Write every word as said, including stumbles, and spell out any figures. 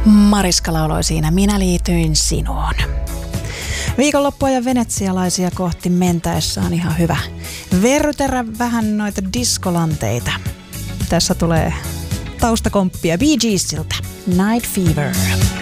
Mariska lauloi siinä Minä liityin sinuun. Viikonloppua ja venetsialaisia kohti mentäessä on ihan hyvä verrytellä vähän noita diskolanteita. Tässä tulee taustakomppia Bee Geesiltä. Night Fever.